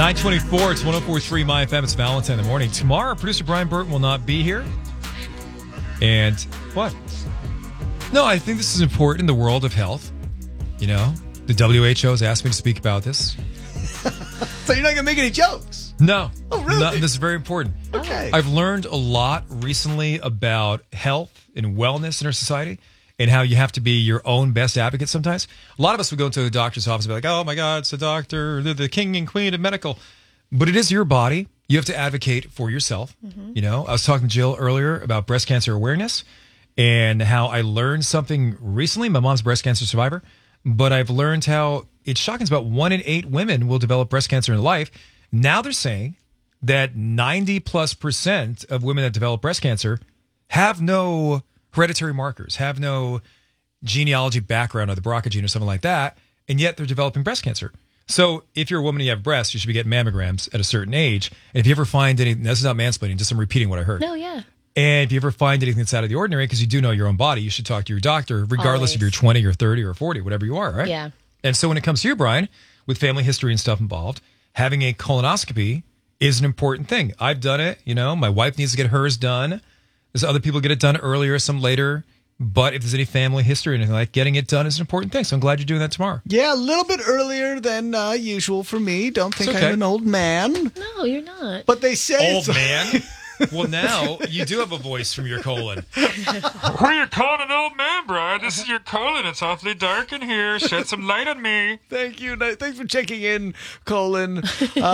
924, it's 104.3 My FM. It's Valentine in the morning. Tomorrow, producer Brian Burton will not be here. And what? No, I think this is important in the world of health. You know, the WHO has asked me to speak about this. So you're not going to make any jokes? No. Oh, really? No, this is very important. Okay. I've learned a lot recently about health and wellness in our society and how you have to be your own best advocate sometimes. A lot of us would go into a doctor's office and be like, oh my God, it's the doctor, they're the king and queen of medical. But it is your body. You have to advocate for yourself. Mm-hmm. You know, I was talking to Jill earlier about breast cancer awareness and how I learned something recently. My mom's a breast cancer survivor, but I've learned how it's shocking. It's about 1 in 8 women will develop breast cancer in life. Now they're saying that 90+% of women that develop breast cancer have no hereditary markers, have no genealogy background or the BRCA gene or something like that, and yet they're developing breast cancer. So if you're a woman and you have breasts, you should be getting mammograms at a certain age. And if you ever find anything, this is not mansplaining, just I'm repeating what I heard. No, yeah. And if you ever find anything that's out of the ordinary, because you do know your own body, you should talk to your doctor, regardless if you're 20 or 30 or 40, whatever you are, right? Yeah. And so when it comes to you, Brian, with family history and stuff involved, having a colonoscopy is an important thing. I've done it. You know, my wife needs to get hers done. There's other people get it done earlier, some later. But if there's any family history or anything like, getting it done is an important thing. So I'm glad you're doing that tomorrow. Yeah, a little bit earlier than usual for me. Don't think I'm an old man. No, you're not. But they say old man? Well, now you do have a voice from your colon. Who are you calling an old man, Brian? This is your colon. It's awfully dark in here. Shed some light on me. Thank you. Thanks for checking in, colon. We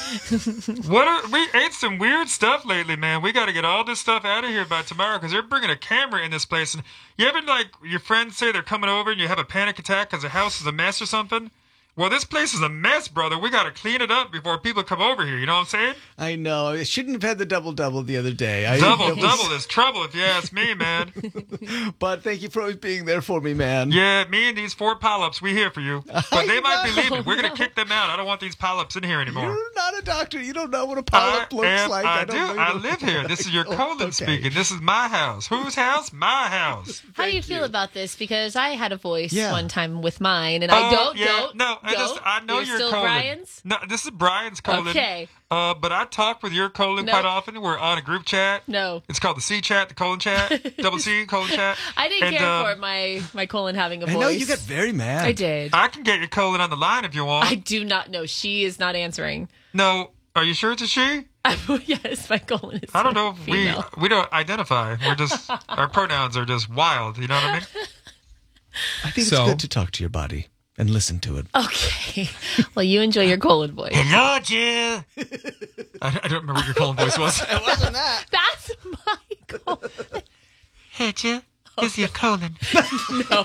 ate some weird stuff lately, man. We got to get all this stuff out of here by tomorrow because they're bringing a camera in this place. And you ever, like, your friends say they're coming over and you have a panic attack because the house is a mess or something? Well, this place is a mess, brother. We got to clean it up before people come over here. You know what I'm saying? I know. I shouldn't have had the double-double the other day. Double is trouble if you ask me, man. But thank you for always being there for me, man. Yeah, me and these 4 polyps, we here for you. But they might be leaving. We're going to kick them out. I don't want these polyps in here anymore. You're not a doctor. You don't know what a polyp looks like. I do. I live here. This is your colon speaking. This is my house. Whose house? My house. How do you feel about this? Because I had a voice one time with mine, and I know your still colon. Brian's? No, this is Brian's colon. Okay. But I talk with your colon quite often. We're on a group chat. No. It's called the C chat, the colon chat, double C, colon chat. I didn't care for my colon having a voice. I know, you got very mad. I did. I can get your colon on the line if you want. I do not know. She is not answering. No. Are you sure it's a she? Yes, my colon is I don't know. Female. We don't identify. We're just, our pronouns are just wild. You know what I mean? I think it's good to talk to your body and listen to it. Okay. Well, you enjoy your colon voice. Hello, Jill. I don't remember what your colon voice was. It wasn't that. That's my colon. Hey, Jill. This is your colon. No.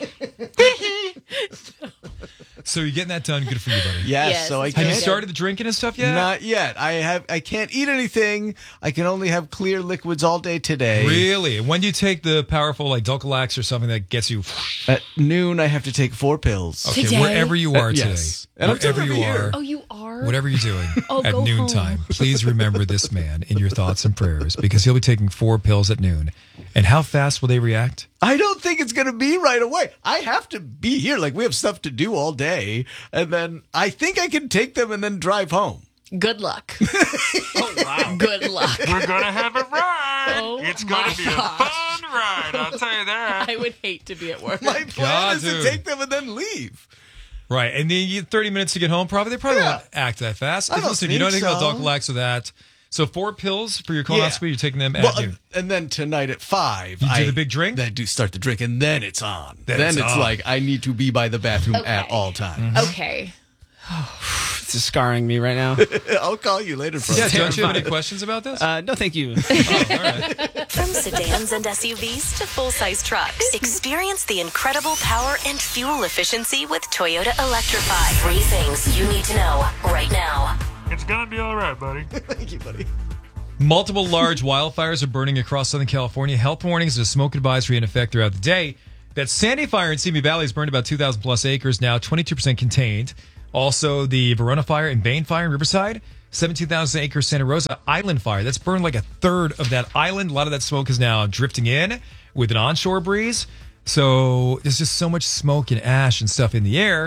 So you're getting that done. Good for you, buddy. Yes. So I Have can't. you started the drinking and stuff yet? Not yet. I can't eat anything. I can only have clear liquids all day today. Really? When do you take the powerful, like Dulcolax or something that gets you? At noon, I have to take 4 pills. Okay, Today? wherever you are today, Yes. And I'm wherever still you here. are, Oh, you are? whatever you're doing at go noontime, home. please remember this man in your thoughts and prayers because he'll be taking 4 pills at noon. And how fast will they react? I don't think it's going to be right away. I have to be here. Like, we have stuff to do all day. And then I think I can take them and then drive home. Good luck. Oh, wow. Good luck. We're going to have a ride. Oh, It's going to be a fun ride. I'll tell you that. I would hate to be at work. My plan God, is dude. to take them and then leave. Right, and then you get 30 minutes to get home. They probably won't act that fast. I don't Listen, you know think anything so. about Dulcolax or that. So 4 pills for your colonoscopy, you're taking them at noon. And then tonight at 5, You do the big drink? I do start the drink, and then it's on. Then Then it's it's on. like I need to be by the bathroom Okay. at all times. Okay. This is scarring me right now. I'll call you later. For Yeah, don't you have any questions about this? No, thank you. Oh, all right. From sedans and SUVs to full-size trucks, experience the incredible power and fuel efficiency with Toyota Electrify. 3 things you need to know right now. It's going to be all right, buddy. Thank you, buddy. Multiple large wildfires are burning across Southern California. Health warnings and a smoke advisory in effect throughout the day. That Sandy Fire in Simi Valley has burned about 2,000 plus acres now, 22% contained. Also, the Verona Fire and Bain Fire in Riverside, 17,000 acre Santa Rosa Island Fire. That's burned like a third of that island. A lot of that smoke is now drifting in with an onshore breeze. So there's just so much smoke and ash and stuff in the air.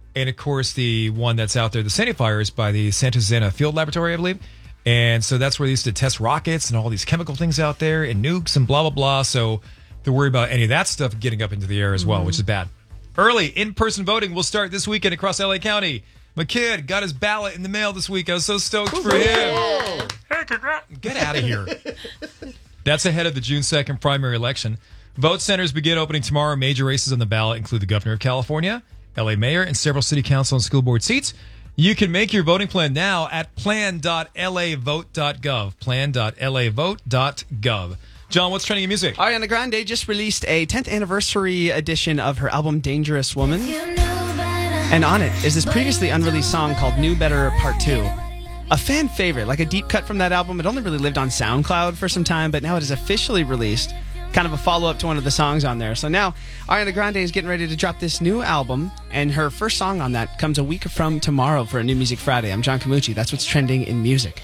And, of course, the one that's out there, the Santifier, is by the Santa Susana Field Laboratory, I believe. And so that's where they used to test rockets and all these chemical things out there and nukes and blah, blah, blah. So to worry about any of that stuff getting up into the air as well, which is bad. Early in-person voting will start this weekend across LA County. My kid got his ballot in the mail this week. I was so stoked for him. Hey, congrats. Get out of here. That's ahead of the June 2nd primary election. Vote centers begin opening tomorrow. Major races on the ballot include the governor of California, LA mayor, and several city council and school board seats. You can make your voting plan now at plan.lavote.gov. Plan.lavote.gov. John, what's trending in music? Ariana Grande just released a 10th anniversary edition of her album Dangerous Woman. And on it is this previously unreleased song called New Better Part 2. A fan favorite, like a deep cut from that album. It only really lived on SoundCloud for some time, but now it is officially released. Kind of a follow-up to one of the songs on there. So now Ariana Grande is getting ready to drop this new album, and her first song on that comes a week from tomorrow for a New Music Friday. I'm John Camucci. That's what's trending in music.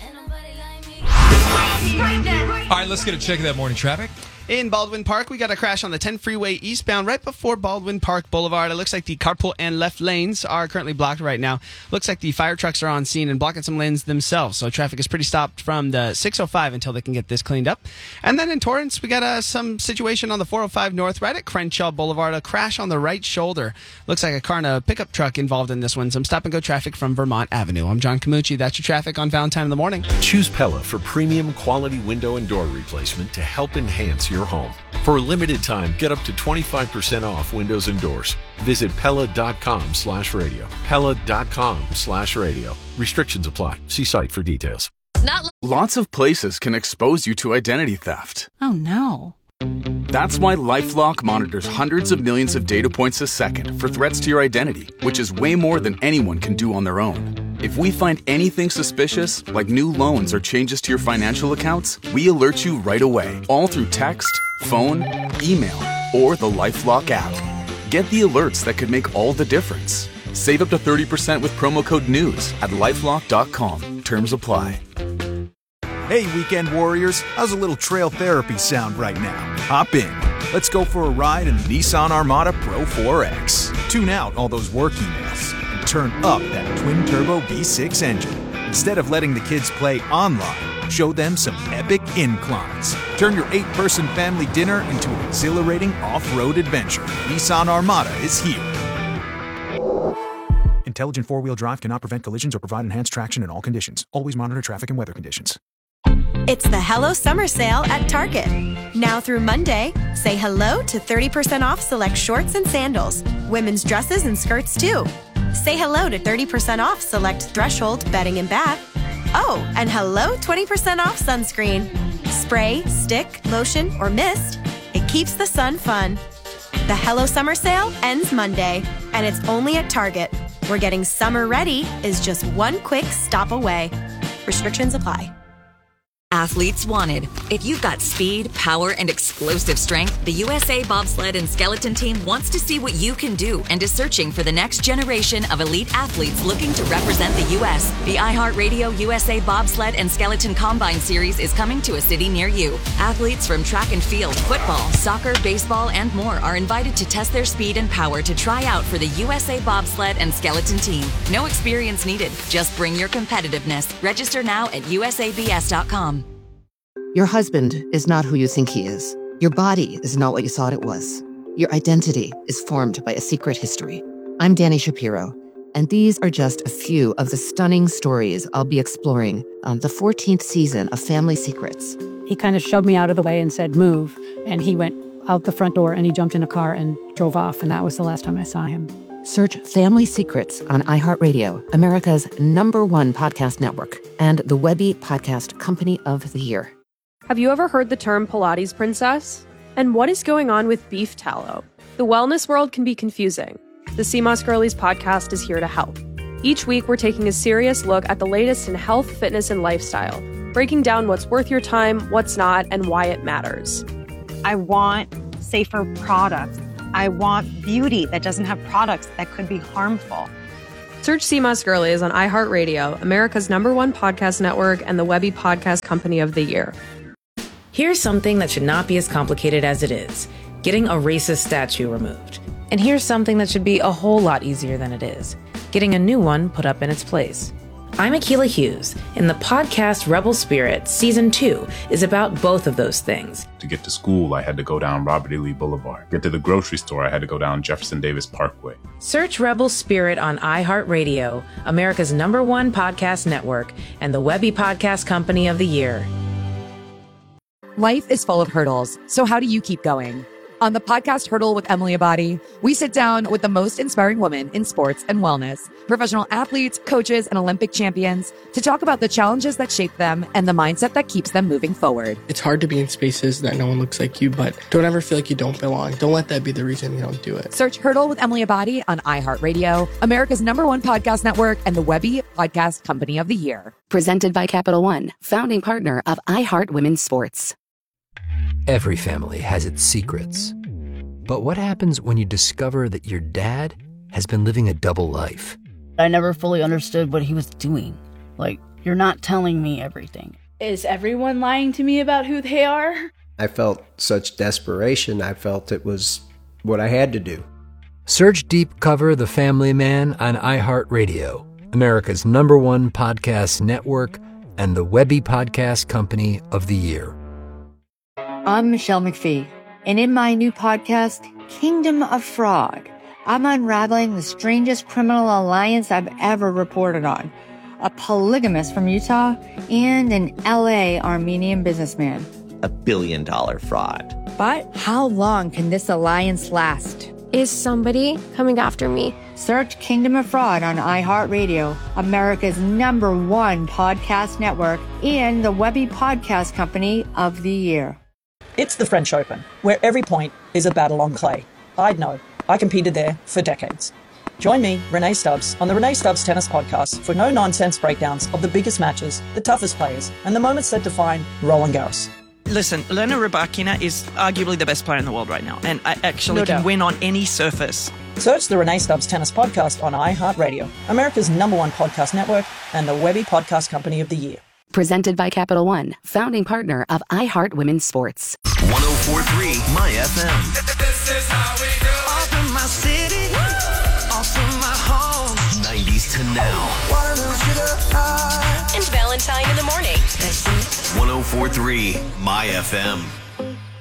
All right, let's get a check of that morning traffic. In Baldwin Park, we got a crash on the 10 freeway eastbound right before Baldwin Park Boulevard. It looks like the carpool and left lanes are currently blocked right now. Looks like the fire trucks are on scene and blocking some lanes themselves. So traffic is pretty stopped from the 605 until they can get this cleaned up. And then in Torrance, we got some situation on the 405 North right at Crenshaw Boulevard. A crash on the right shoulder. Looks like a car and a pickup truck involved in this one. Some stop-and-go traffic from Vermont Avenue. I'm John Camucci. That's your traffic on Valentine in the Morning. Choose Pella for premium quality window and door replacement to help enhance your home. For a limited time, get up to 25% off windows and doors. Visit Pella.com/radio. Pella.com/radio. Restrictions apply. See site for details. Lots of places can expose you to identity theft. Oh no. That's why LifeLock monitors hundreds of millions of data points a second for threats to your identity, which is way more than anyone can do on their own. If we find anything suspicious, like new loans or changes to your financial accounts, we alert you right away, all through text, phone, email, or the LifeLock app. Get the alerts that could make all the difference. Save up to 30% with promo code NEWS at LifeLock.com. Terms apply. Hey, weekend warriors, how's a little trail therapy sound right now? Hop in. Let's go for a ride in the Nissan Armada Pro 4X. Tune out all those work emails and turn up that twin-turbo V6 engine. Instead of letting the kids play online, show them some epic inclines. Turn your 8-person family dinner into an exhilarating off-road adventure. Nissan Armada is here. Intelligent four-wheel drive cannot prevent collisions or provide enhanced traction in all conditions. Always monitor traffic and weather conditions. It's the Hello Summer Sale at Target. Now through Monday, say hello to 30% off select shorts and sandals. Women's dresses and skirts too. Say hello to 30% off select Threshold bedding and bath. Oh, and hello 20% off sunscreen. Spray, stick, lotion, or mist. It keeps the sun fun. The Hello Summer Sale ends Monday, and it's only at Target, where getting summer ready is just one quick stop away. Restrictions apply. Athletes wanted. If you've got speed, power, and explosive strength, the USA Bobsled and Skeleton Team wants to see what you can do and is searching for the next generation of elite athletes looking to represent the U.S. The iHeartRadio USA Bobsled and Skeleton Combine Series is coming to a city near you. Athletes from track and field, football, soccer, baseball, and more are invited to test their speed and power to try out for the USA Bobsled and Skeleton Team. No experience needed. Just bring your competitiveness. Register now at usabs.com. Your husband is not who you think he is. Your body is not what you thought it was. Your identity is formed by a secret history. I'm Danny Shapiro, and these are just a few of the stunning stories I'll be exploring on the 14th season of Family Secrets. He kind of shoved me out of the way and said, move. And he went out the front door and he jumped in a car and drove off. And that was the last time I saw him. Search Family Secrets on iHeartRadio, America's #1 podcast network, and the Webby Podcast Company of the Year. Have you ever heard the term Pilates princess? And what is going on with beef tallow? The wellness world can be confusing. The CMOS Girlies podcast is here to help. Each week, we're taking a serious look at the latest in health, fitness, and lifestyle, breaking down what's worth your time, what's not, and why it matters. I want safer products. I want beauty that doesn't have products that could be harmful. Search CMOS Girlies on iHeartRadio, America's #1 podcast network, and the Webby Podcast Company of the Year. Here's something that should not be as complicated as it is: getting a racist statue removed. And here's something that should be a whole lot easier than it is: getting a new one put up in its place. I'm Akilah Hughes, and the podcast Rebel Spirit Season 2 is about both of those things. To get to school, I had to go down Robert E. Lee Boulevard. Get to the grocery store, I had to go down Jefferson Davis Parkway. Search Rebel Spirit on iHeartRadio, America's #1 podcast network, and the Webby Podcast Company of the Year. Life is full of hurdles, so how do you keep going? On the podcast Hurdle with Emily Abadi, we sit down with the most inspiring women in sports and wellness, professional athletes, coaches, and Olympic champions to talk about the challenges that shape them and the mindset that keeps them moving forward. It's hard to be in spaces that no one looks like you, but don't ever feel like you don't belong. Don't let that be the reason you don't do it. Search Hurdle with Emily Abadi on iHeartRadio, America's #1 podcast network, and the Webby Podcast Company of the Year. Presented by Capital One, founding partner of iHeart Women's Sports. Every family has its secrets. But what happens when you discover that your dad has been living a double life? I never fully understood what he was doing. Like, you're not telling me everything. Is everyone lying to me about who they are? I felt such desperation. I felt it was what I had to do. Search Deep Cover The Family Man on iHeartRadio, America's #1 podcast network, and the Webby Podcast Company of the Year. I'm Michelle McPhee, and in my new podcast, Kingdom of Fraud, I'm unraveling the strangest criminal alliance I've ever reported on. A polygamist from Utah and an LA Armenian businessman. $1 billion fraud. But how long can this alliance last? Is somebody coming after me? Search Kingdom of Fraud on iHeartRadio, America's #1 podcast network, and the Webby Podcast Company of the Year. It's the French Open, where every point is a battle on clay. I'd know. I competed there for decades. Join me, Renee Stubbs, on the Renee Stubbs Tennis Podcast for no-nonsense breakdowns of the biggest matches, the toughest players, and the moments that define Roland Garros. Listen, Elena Rybakina is arguably the best player in the world right now, and I actually can win on any surface. Search the Renee Stubbs Tennis Podcast on iHeartRadio, America's #1 podcast network, and the Webby Podcast Company of the Year. Presented by Capital One, founding partner of iHeart Women's Sports. 104.3 My FM. This is how we do it. Off from my city, off from my home. 90s to now. And Valentine in the morning. 104.3 My FM.